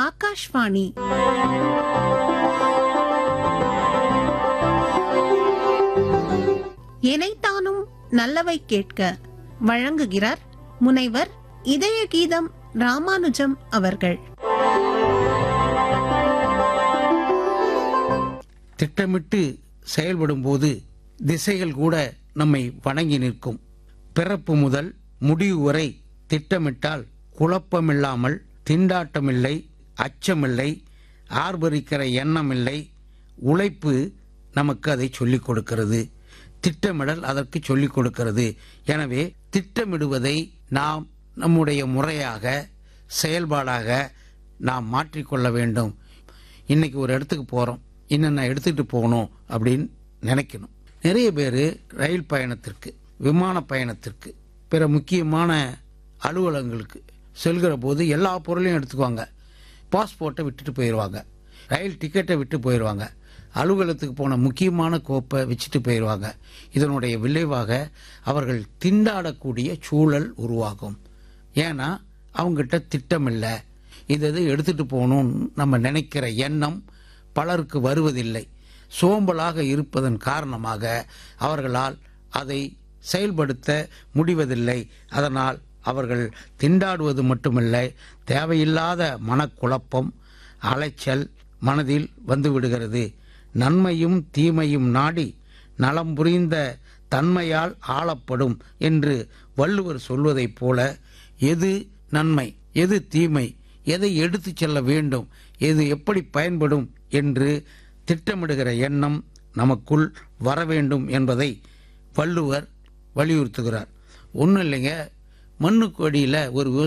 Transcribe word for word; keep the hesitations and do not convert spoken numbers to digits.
ஆகாஷ்வாணி. எனைத்தானும் நல்லவை கேட்க வழங்குகிறார் முனைவர் இதய கீதம் ராமானுஜம் அவர்கள். திட்டமிட்டு செயல்படும் போது திசைகள் கூட நம்மை வணங்கி நிற்கும். பிறப்பு முதல் முடிவு வரை திட்டமிட்டால் குழப்பமில்லாமல் திண்டாட்டமில்லை, அச்சமில்லை, ஆர்ப்பரிக்கிற எண்ணமில்லை. உழைப்பு நமக்கு அதை சொல்லிக் கொடுக்கிறது, திட்டமிடல் அதற்கு சொல்லிக் கொடுக்கிறது. எனவே திட்டமிடுவதை நாம் நம்முடைய முறையாக செயல்பாடாக நாம் மாற்றிக்கொள்ள வேண்டும். இன்னைக்கு ஒரு இடத்துக்கு போறோம், என்னென்ன எடுத்துட்டு போகணும் அப்படின்னு நினைக்கணும். நிறைய பேர் ரயில் பயணத்திற்கு, விமான பயணத்திற்கு, பிற முக்கியமான அலுவலகங்களுக்கு செல்கிற போது எல்லா பொருளையும் எடுத்துக்குவாங்க. பாஸ்போர்ட்டை விட்டுட்டு போயிடுவாங்க, ரயில் டிக்கெட்டை விட்டு போயிடுவாங்க, அலுவலகத்துக்கு போன முக்கியமான கோப்பை வச்சுட்டு போயிடுவாங்க. இதனுடைய விளைவாக அவர்கள் திண்டாடக்கூடிய சூழல் உருவாகும். ஏன்னா அவங்ககிட்ட திட்டம் இல்லை. இது எது எடுத்துட்டு போகணும்னு நம்ம நினைக்கிற எண்ணம் பலருக்கு வருவதில்லை. சோம்பலாக இருப்பதன் காரணமாக அவர்களால் அதை செயல்படுத்த முடிவதில்லை. அதனால் அவர்கள் திண்டாடுவது மட்டுமில்லை, தேவையில்லாத மனக்குழப்பம், அலைச்சல் மனதில் வந்துவிடுகிறது. நன்மையும் தீமையும் நாடி நலம் புரிந்த தன்மையால் ஆளப்படும் என்று வள்ளுவர் சொல்வதைப் போல எது நன்மை, எது தீமை, எதை எடுத்து செல்ல வேண்டும், எது எப்படி பயன்படும் என்று திட்டமிடுகிற எண்ணம் நமக்குள் வர வேண்டும் என்பதை வள்ளுவர் வலியுறுத்துகிறார். ஒன்றும் இல்லைங்க, மண்ணுக்கு அடியில் ஒரு